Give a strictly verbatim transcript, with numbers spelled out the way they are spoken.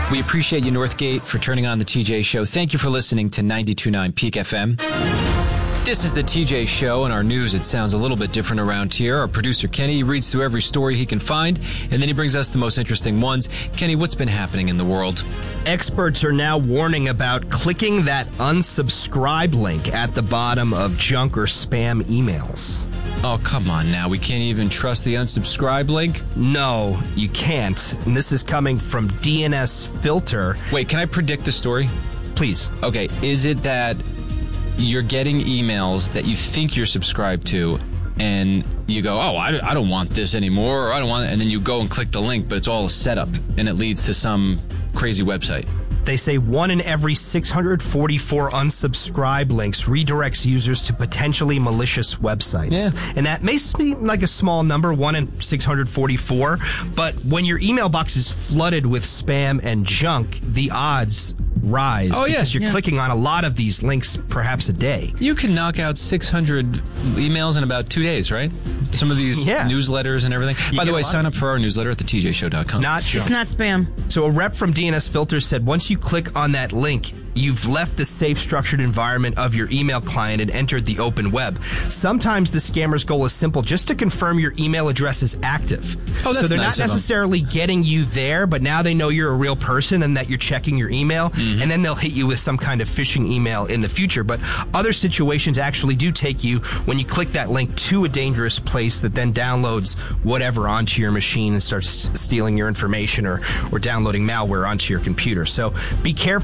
We appreciate you, Northgate, for turning on the T J Show. Thank you for listening to ninety-two point nine Peak F M. This is the T J Show, and our news, it sounds a little bit different around here. Our producer, Kenny, reads through every story he can find, and then he brings us the most interesting ones. Kenny, what's been happening in the world? Experts are now warning about clicking that unsubscribe link at the bottom of junk or spam emails. Oh, come on now. We can't even trust the unsubscribe link? No, you can't. And this is coming from D N S Filter. Wait, can I predict the story? Please. Okay, is it that you're getting emails that you think you're subscribed to, and you go, oh, I, I don't want this anymore, or I don't want it, and then you go and click the link, but it's all a setup, and it leads to some crazy website? They say one in every six hundred forty-four unsubscribe links redirects users to potentially malicious websites. Yeah. And that may seem like a small number, one in six hundred forty-four, but when your email box is flooded with spam and junk, the odds rise oh, because yeah. you're yeah. clicking on a lot of these links perhaps a day. You can knock out six hundred emails in about two days, right? Some of these yeah. newsletters and everything. You By the way, a lot. sign up for our newsletter at the T J show dot com. Not junk. It's not spam. So a rep from D N S Filter said once you click on that link, you've left the safe, structured environment of your email client and entered the open web. Sometimes the scammer's goal is simple, just to confirm your email address is active. Oh, that's so they're nice not of them. necessarily getting you there, but now they know you're a real person and that you're checking your email, Mm-hmm. and then they'll hit you with some kind of phishing email in the future. But other situations actually do take you, when you click that link, to a dangerous place that then downloads whatever onto your machine and starts stealing your information or, or downloading malware onto your computer. So be careful.